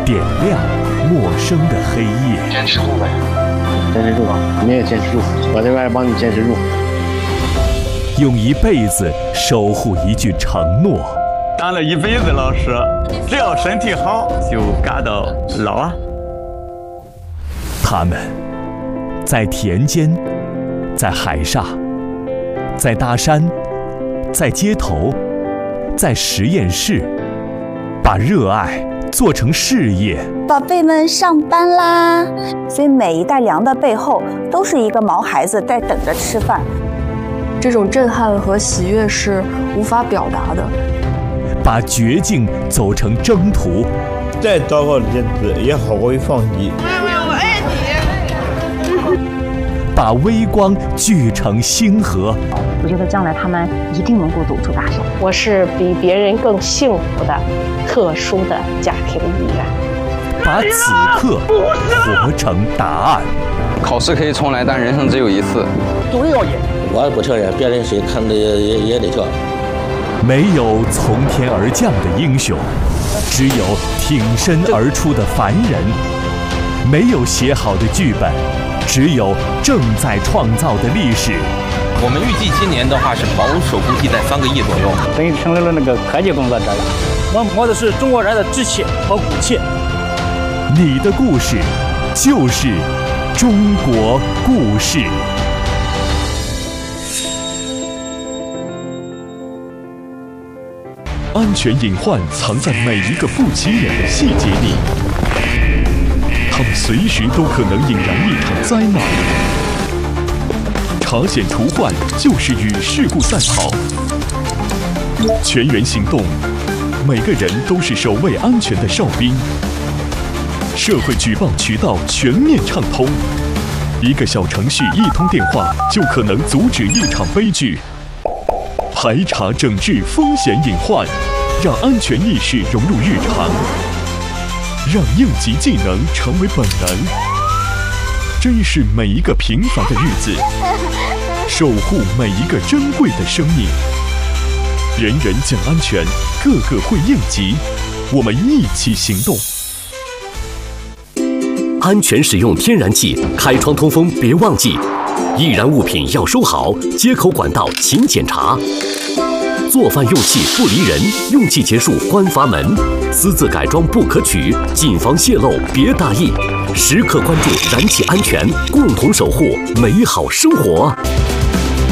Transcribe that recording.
点亮陌生的黑夜。 坚持住呗， 坚持住啊！你也坚持住，我这边帮你坚持住。 用一辈子守护一句承诺。 当了一辈子老师，只要身体好，就干到老啊。 他们在田间，在海上，在大山，在街头，在实验室，把热爱做成事业。 宝贝们上班啦！所以每一袋粮的背后，都是一个毛孩子在等着吃饭。 这种震撼和喜悦是无法表达的。 把绝境走成征途， 再糟糕的日子也好过于放弃。 我爱你。 把微光聚成星河。 我觉得将来他们一定能够走出大山。 我是比别人更幸福的特殊的家庭一员。 把此刻活成答案。 考试可以重来，但人生只有一次。 都要演。我也不承认，别人谁看的也得跳。 没有从天而降的英雄，只有挺身而出的凡人；没有写好的剧本，只有正在创造的历史。 我们预计今年的话是保守估计在3个亿左右， 等于成为了那个科技工作者了。 我摸的是中国人的志气和骨气。 你的故事就是中国故事。安全隐患藏在每一个不起眼的细节里，它们随时都可能引燃一场灾难。查险除患就是与事故赛跑，全员行动，每个人都是守卫安全的哨兵。社会举报渠道全面畅通，一个小程序，1通电话就可能阻止一场悲剧。排查整治风险隐患，让安全意识融入日常，让应急技能成为本能。珍视每一个平凡的日子，守护每一个珍贵的生命。人人讲安全，个个会应急，我们一起行动。 安全使用天然气，开窗通风别忘记。易燃物品要收好，接口管道勤检查。做饭用气不离人，用气结束关阀门。私自改装不可取，谨防泄漏别大意。时刻关注燃气安全，共同守护美好生活。